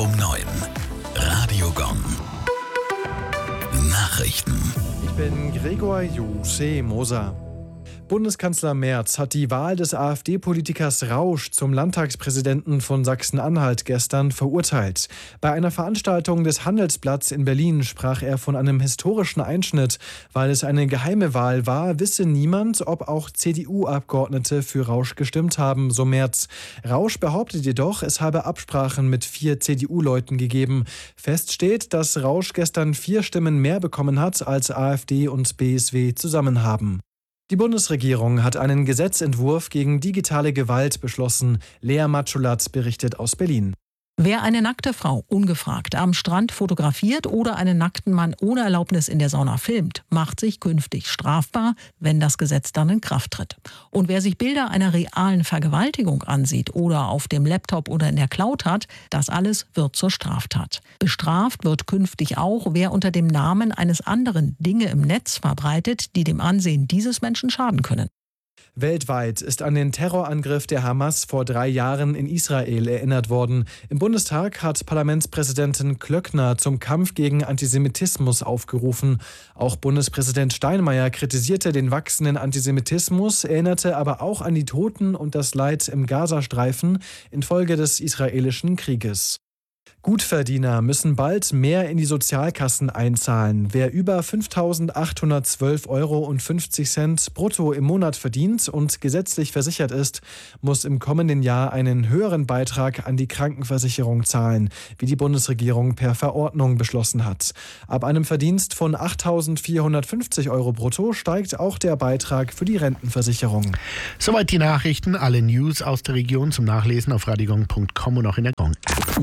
um 9. Radio Gong. Nachrichten. Ich bin Gregor Moser. Bundeskanzler Merz hat die Wahl des AfD-Politikers Rausch zum Landtagspräsidenten von Sachsen-Anhalt gestern verurteilt. Bei einer Veranstaltung des Handelsblatts in Berlin sprach er von einem historischen Einschnitt. Weil es eine geheime Wahl war, wisse niemand, ob auch CDU-Abgeordnete für Rausch gestimmt haben, so Merz. Rausch behauptet jedoch, es habe Absprachen mit 4 CDU-Leuten gegeben. Fest steht, dass Rausch gestern 4 Stimmen mehr bekommen hat, als AfD und BSW zusammen haben. Die Bundesregierung hat einen Gesetzentwurf gegen digitale Gewalt beschlossen. Lea Matschulat berichtet aus Berlin. Wer eine nackte Frau ungefragt am Strand fotografiert oder einen nackten Mann ohne Erlaubnis in der Sauna filmt, macht sich künftig strafbar, wenn das Gesetz dann in Kraft tritt. Und wer sich Bilder einer realen Vergewaltigung ansieht oder auf dem Laptop oder in der Cloud hat, das alles wird zur Straftat. Bestraft wird künftig auch, wer unter dem Namen eines anderen Dinge im Netz verbreitet, die dem Ansehen dieses Menschen schaden können. Weltweit ist an den Terrorangriff der Hamas vor 3 Jahren in Israel erinnert worden. Im Bundestag hat Parlamentspräsidentin Klöckner zum Kampf gegen Antisemitismus aufgerufen. Auch Bundespräsident Steinmeier kritisierte den wachsenden Antisemitismus, erinnerte aber auch an die Toten und das Leid im Gazastreifen infolge des israelischen Krieges. Gutverdiener müssen bald mehr in die Sozialkassen einzahlen. Wer über 5.812,50 € brutto im Monat verdient und gesetzlich versichert ist, muss im kommenden Jahr einen höheren Beitrag an die Krankenversicherung zahlen, wie die Bundesregierung per Verordnung beschlossen hat. Ab einem Verdienst von 8.450 € brutto steigt auch der Beitrag für die Rentenversicherung. Soweit die Nachrichten, alle News aus der Region zum Nachlesen auf radiogong.com und auch in der Gong-App.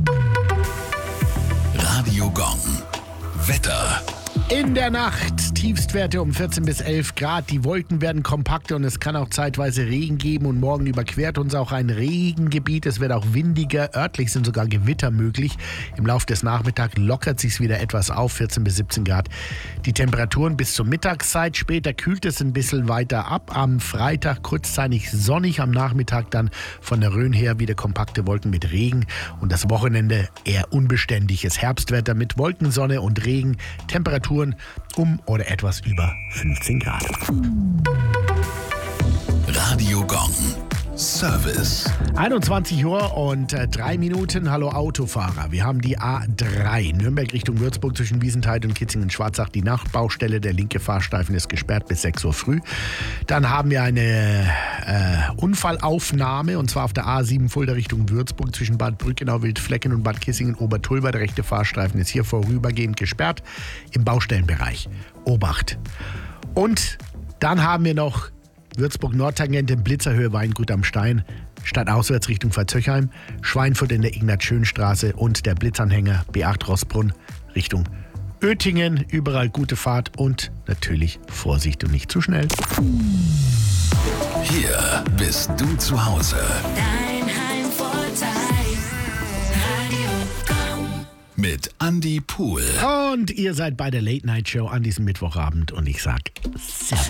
Radio Gong. Wetter. In der Nacht Tiefstwerte um 14 bis 11 Grad. Die Wolken werden kompakter und es kann auch zeitweise Regen geben. Und morgen überquert uns auch ein Regengebiet. Es wird auch windiger. Örtlich sind sogar Gewitter möglich. Im Laufe des Nachmittags lockert sich wieder etwas auf. 14 bis 17 Grad. Die Temperaturen bis zur Mittagszeit. Später kühlt es ein bisschen weiter ab. Am Freitag kurzzeitig sonnig. Am Nachmittag dann von der Rhön her wieder kompakte Wolken mit Regen. Und das Wochenende eher unbeständiges Herbstwetter mit Wolkensonne und Regen. Temperaturen um oder etwas über 15 Grad. Radio Gong. Service. 21 Uhr und 3 Minuten. Hallo Autofahrer. Wir haben die A3 Nürnberg Richtung Würzburg zwischen Wiesenthal und Kitzingen-Schwarzach. Die Nachtbaustelle, der linke Fahrstreifen ist gesperrt bis 6 Uhr früh. Dann haben wir eine Unfallaufnahme und zwar auf der A7 Fulda Richtung Würzburg zwischen Bad Brückenau, Wildflecken und Bad Kissingen-Obertulba. Der rechte Fahrstreifen ist hier vorübergehend gesperrt im Baustellenbereich. Obacht. Und dann haben wir noch Würzburg-Nordtangente, Blitzerhöhe Weingut am Stein, stadtauswärts Richtung Veitshöchheim, Schweinfurt in der Ignaz-Schön-Straße und der Blitzanhänger B8 Rossbrunn Richtung Oettingen. Überall gute Fahrt und natürlich Vorsicht und nicht zu schnell. Hier bist du zu Hause. Dein Heimvorteil. Radio Gong. Mit Andi Pohl. Und ihr seid bei der Late Night Show an diesem Mittwochabend und ich sag Servus.